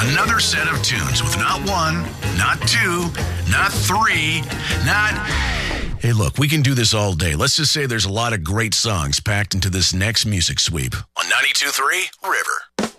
Another set of tunes with not one, not two, not three, not... Hey, look, we can do this all day. Let's just say there's a lot of great songs packed into this next music sweep on 92.3 River.